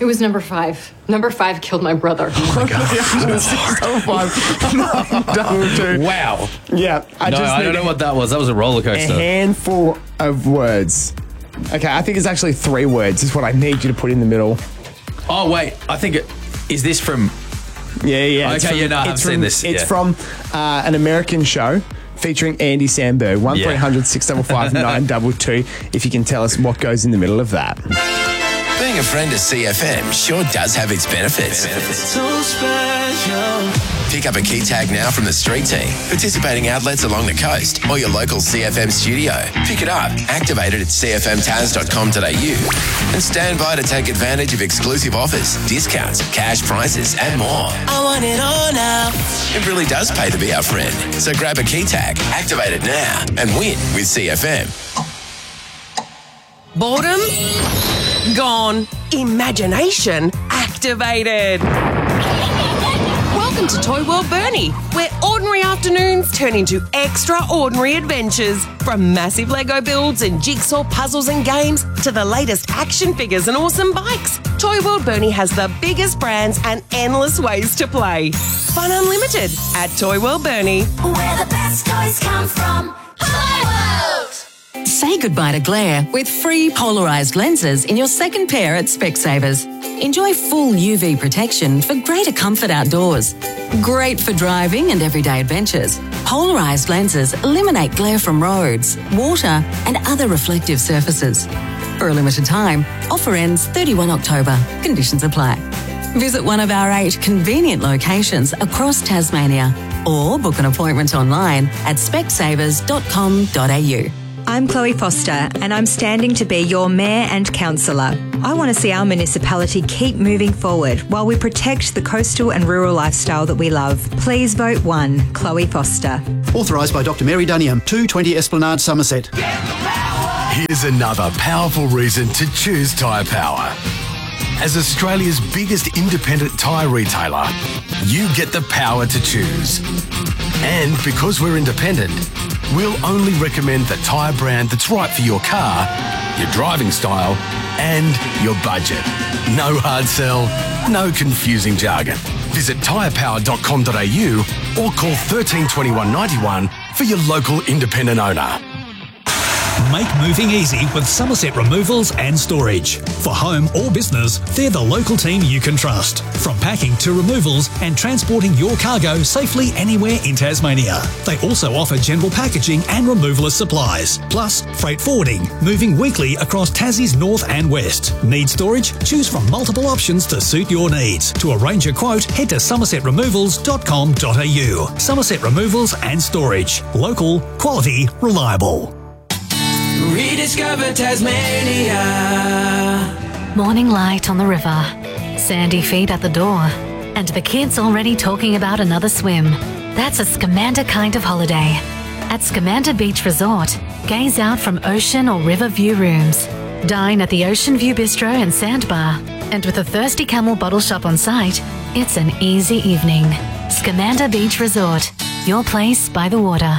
It was number 5. Number 5 killed my brother. Oh my God. 922. Wow. Yeah. I don't know what that was. That was a roller coaster. A handful of words. Okay, I think it's actually 3 words is what I need you to put in the middle. Oh, wait. I think is this from... Yeah. Okay, I have seen this. It's from an American show featuring Andy Samberg. 1300 655 922 if you can tell us what goes in the middle of that. Being a friend of CFM sure does have its benefits. So special. Pick up a key tag now from the street team, participating outlets along the coast, or your local CFM studio. Pick it up, activate it at cfmtaz.com.au, and stand by to take advantage of exclusive offers, discounts, cash prizes, and more. I want it all now. It really does pay to be our friend. So grab a key tag, activate it now, and win with CFM. Boredom? Gone. Imagination activated. Welcome to Toy World Bernie, where ordinary afternoons turn into extraordinary adventures. From massive Lego builds and jigsaw puzzles and games to the latest action figures and awesome bikes, Toy World Bernie has the biggest brands and endless ways to play. Fun unlimited at Toy World Bernie. Where the best toys come from. Toy World! Say goodbye to glare with free polarised lenses in your second pair at Specsavers. Enjoy full UV protection for greater comfort outdoors. Great for driving and everyday adventures. Polarised lenses eliminate glare from roads, water and other reflective surfaces. For a limited time, offer ends 31 October. Conditions apply. Visit one of our 8 convenient locations across Tasmania or book an appointment online at specsavers.com.au. I'm Chloe Foster and I'm standing to be your Mayor and Councillor. I want to see our municipality keep moving forward while we protect the coastal and rural lifestyle that we love. Please vote 1, Chloe Foster. Authorised by Dr Mary Dunningham, 220 Esplanade, Somerset. Here's another powerful reason to choose Tyre Power. As Australia's biggest independent tyre retailer, you get the power to choose. And because we're independent, we'll only recommend the tyre brand that's right for your car, your driving style, and your budget. No hard sell, no confusing jargon. Visit tyrepower.com.au or call 13 21 91 for your local independent owner. Make moving easy with Somerset Removals and Storage. For home or business, they're the local team you can trust. From packing to removals and transporting your cargo safely anywhere in Tasmania. They also offer general packaging and removalist supplies, plus freight forwarding, moving weekly across Tassie's north and west. Need storage? Choose from multiple options to suit your needs. To arrange a quote, head to somersetremovals.com.au. Somerset Removals and Storage. Local, quality, reliable. Rediscover Tasmania. Morning light on the river, sandy feet at the door, and the kids already talking about another swim. That's a Scamander kind of holiday. At Scamander Beach Resort, gaze out from ocean or river view rooms. Dine at the Ocean View Bistro and Sandbar. And with a Thirsty Camel bottle shop on site, it's an easy evening. Scamander Beach Resort, your place by the water.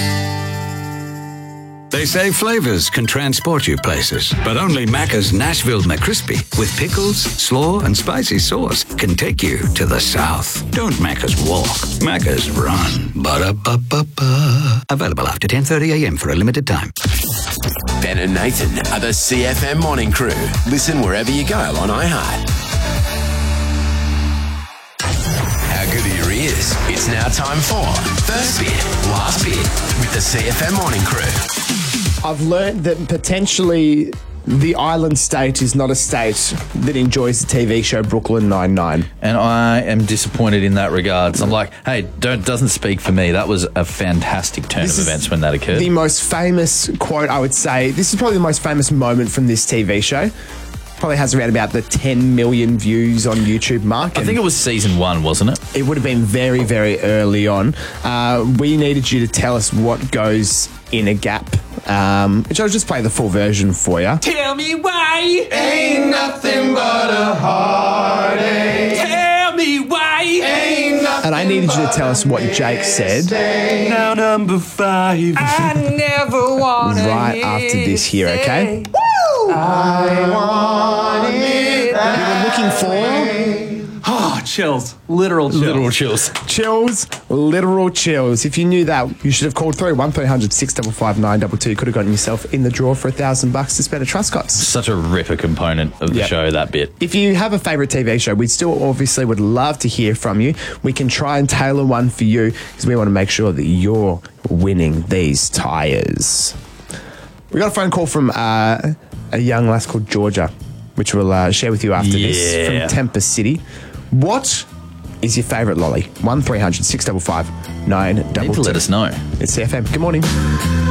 They say flavours can transport you places, but only Macca's Nashville McCrispy with pickles, slaw and spicy sauce can take you to the south. Don't Macca's walk, Macca's run. Ba-da-ba-ba-ba. Available after 10:30am for a limited time. Ben and Nathan are the CFM morning crew. Listen wherever you go on iHeart. How good are your ears? It's now time for First Bit, Last Bit with the CFM morning crew. I've learned that potentially the island state is not a state that enjoys the TV show Brooklyn Nine-Nine. And I am disappointed in that regard. So I'm like, hey, doesn't speak for me. That was a fantastic turn of events when that occurred. The most famous quote, I would say, this is probably the most famous moment from this TV show. Probably has around about the 10 million views on YouTube mark. I think it was season 1, wasn't it? It would have been very, very early on. We needed you to tell us what goes in a gap. Which I'll just play the full version for you. Tell me why ain't nothing but a heartache. Tell me why ain't nothing. And I needed you to tell us what Jake said. Now number 5. I never wanted right after this here, okay? I want it. We were looking for... Oh, chills. Literal chills. Literal chills. Chills, literal chills. If you knew that, you should have called through 1300 655 922. You could have gotten yourself in the draw for $1,000 to spend at Truscott's. Such a ripper component of the show, that bit. If you have a favourite TV show, we still obviously would love to hear from you. We can try and tailor one for you because we want to make sure that you're winning these tyres. We got a phone call from a young lass called Georgia, which we'll share with you after this, from Tempest City. What is your favourite lolly? 1300 655 922. Need to let us know. It's CFM. Good morning.